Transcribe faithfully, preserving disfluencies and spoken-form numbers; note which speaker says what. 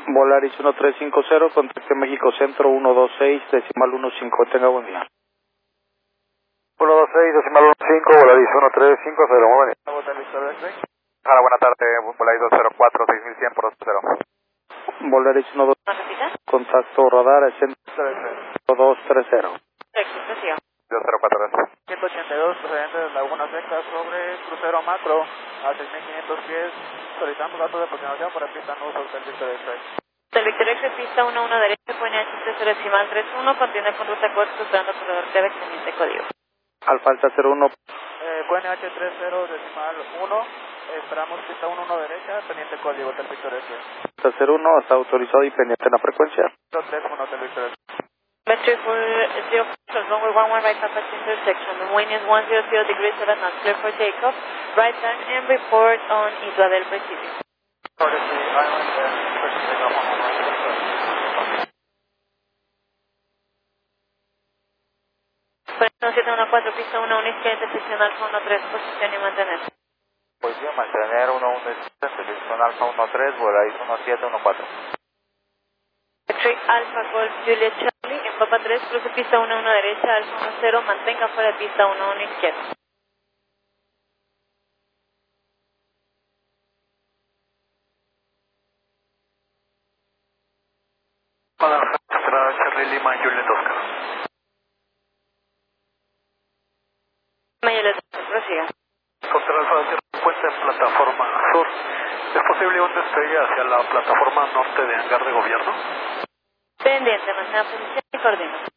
Speaker 1: Volaris uno tres cinco cero, contacte México Centro uno dos seis, decimal uno cinco, tenga buen día.
Speaker 2: uno dos seis, decimal uno cinco, Volaris uno tres cinco cero, muy bien. Hola, buena tarde, Volaris dos cero cuatro, seis mil cien por dos cero.
Speaker 1: Volaris uno dos, contacto radar, centro dos tres cero.
Speaker 2: dos cero cuatro dos.
Speaker 3: ciento ochenta y dos, procedente de Laguna Seca sobre crucero macro a seis mil quinientos pies. Solicitamos datos de aproximación para pista no uso del Victor Express.
Speaker 4: Del Victor Express, pista uno uno derecha, pone H tres cero decimal tres uno, contiene con ruta cuatro, superando corredor Quebec, teniente código.
Speaker 1: Alfa Alta cero uno.
Speaker 3: Eh, Q N H tres cero decimal uno, esperamos pista uno uno derecha, teniente código del Victor Express.
Speaker 1: Alfa cero uno, está autorizado y pendiente en la frecuencia.
Speaker 3: dos tres uno del Victor Express.
Speaker 4: Metro for zero four, runway one one right Papa intersection. The wind is one zero zero degrees seven knots, clear for takeoff. Right turn and report on Isla del Pacific. Bueno, siete uno cuatro, pista uno uno izquierda, sección alfa uno tres, posición y mantener.
Speaker 2: Posición, mantener uno uno siete, selección alfa uno tres, Volaris uno siete uno cuatro.
Speaker 4: X-Ray Alpha Golf Juliet Charlie, en Papa tres, cruce pista uno uno derecha, Alfa uno cero, mantenga fuera de pista uno uno izquierda.
Speaker 2: Hola, Charlie Lima, Juliet Oscar.
Speaker 4: Mayales, prosiga.
Speaker 2: Costa Alfa de Tierra Puente en plataforma sur. ¿Es posible un despegue hacia la plataforma norte de hangar de gobierno?
Speaker 4: Pendiente, mantenga posición y coordina.